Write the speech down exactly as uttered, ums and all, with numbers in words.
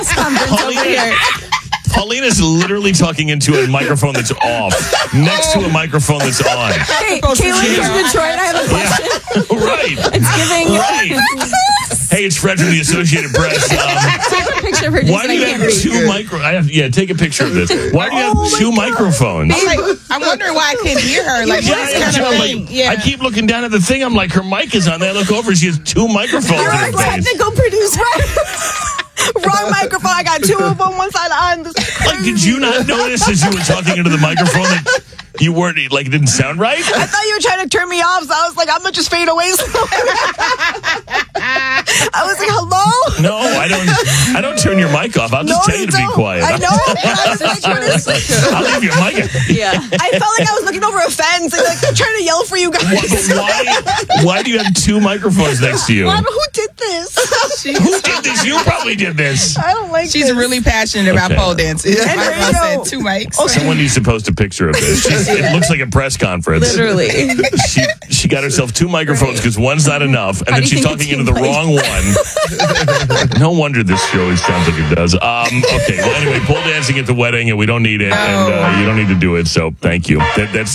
conference over here. Paulina's literally talking into a microphone that's off, next to a microphone that's on. Hey, Caitlin from Detroit, I have a question. Yeah. Right. It's giving. Right. Hey, it's Fred from the Associated Press. Um, Take a picture of her. why do you have two micro? I have, yeah, take a picture of this. Why do you have Oh, two microphones? I'm, like, I'm wondering why I couldn't hear her. Like, Yeah, what I, kind am of too. thing? Like, Yeah. I keep looking down at the thing. I'm like, her mic is on there. I look over. She has two microphones You're in a her face. technical producer. Wrong microphone. I got two of them. One side on. This is Like, did you not notice as you were talking into the microphone that you weren't, like, it didn't sound right? I thought you were trying to turn me off, so I was like, I'm gonna just fade away. I was like, hello? No, I don't. I don't turn your mic off. I'll just No, tell you you to be don't. quiet. I know. I was like, what is this? I'll leave your mic. Yeah. I felt like I was looking over a fence and like trying to yell for you guys. But why? Why do you have two microphones next to you? Mom, who did this? Who did this? You probably did this. I don't like She's this. really passionate about Okay. pole dancing. And Like I radio. said, two mics. Someone needs to post a picture of this. She's, it looks like a press conference. Literally. She she got herself two microphones because one's not enough, and How then do you she's think talking the into the team wrong one. No wonder this show always sounds like it does. Um, okay, well, anyway, pole dancing at the wedding, and we don't need it, and uh, you don't need to do it, so thank you. That, that's